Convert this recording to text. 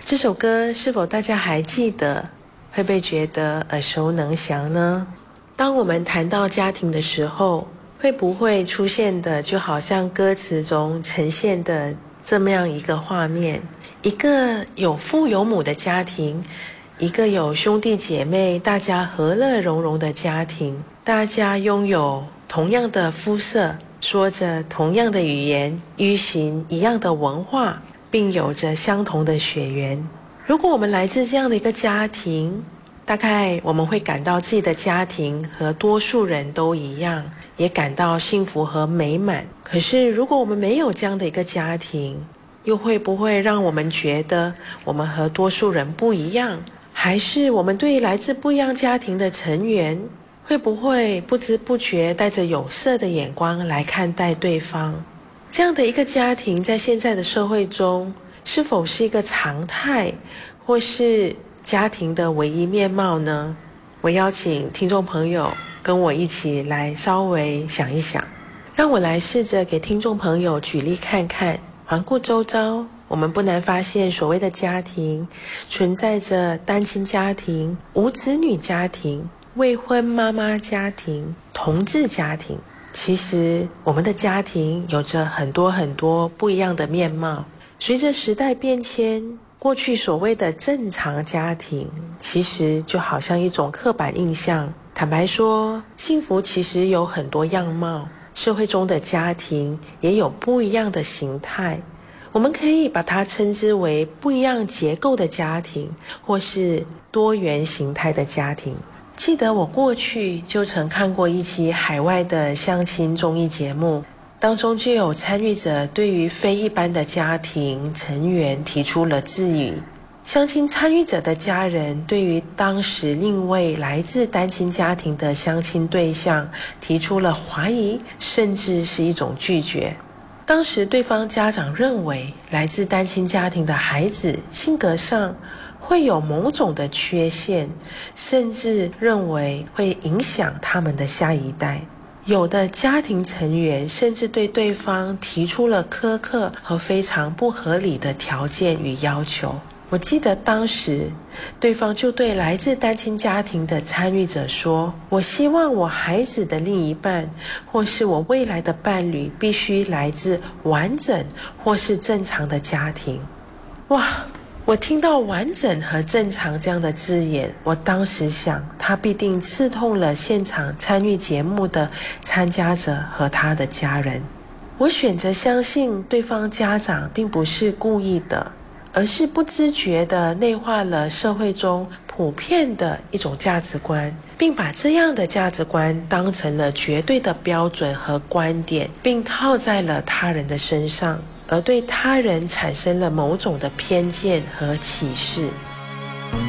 这首歌是否大家还记得？会不会觉得耳熟能详呢？当我们谈到家庭的时候，会不会出现的就好像歌词中呈现的这么样一个画面，一个有父有母的家庭，一个有兄弟姐妹大家和乐融融的家庭，大家拥有同样的肤色，说着同样的语言，依循一样的文化，并有着相同的血缘。如果我们来自这样的一个家庭，大概我们会感到自己的家庭和多数人都一样，也感到幸福和美满。可是如果我们没有这样的一个家庭，又会不会让我们觉得我们和多数人不一样？还是我们对于来自不一样家庭的成员，会不会不知不觉带着有色的眼光来看待对方？这样的一个家庭在现在的社会中是否是一个常态，或是家庭的唯一面貌呢？我邀请听众朋友跟我一起来稍微想一想，让我来试着给听众朋友举例看看。环顾周遭，我们不难发现，所谓的家庭存在着单亲家庭、无子女家庭、未婚妈妈家庭、同志家庭。其实我们的家庭有着很多不一样的面貌。随着时代变迁，过去所谓的正常家庭，其实就好像一种刻板印象。坦白说，幸福其实有很多样貌，社会中的家庭也有不一样的形态。我们可以把它称之为不一样结构的家庭，或是多元形态的家庭。记得我过去就曾看过一期海外的相亲综艺节目，当中就有参与者对于非一般的家庭成员提出了质疑。相亲参与者的家人对于当时另一位来自单亲家庭的相亲对象提出了怀疑，甚至是一种拒绝。当时对方家长认为来自单亲家庭的孩子性格上会有某种的缺陷，甚至认为会影响他们的下一代。有的家庭成员甚至对对方提出了苛刻和非常不合理的条件与要求。我记得当时对方就对来自单亲家庭的参与者说，我希望我孩子的另一半或是我未来的伴侣必须来自完整或是正常的家庭。哇，我听到完整和正常这样的字眼，我当时想，他必定刺痛了现场参与节目的参加者和他的家人。我选择相信对方家长并不是故意的，而是不自觉地内化了社会中普遍的一种价值观，并把这样的价值观当成了绝对的标准和观点，并套在了他人的身上，而对他人产生了某种的偏见和歧视。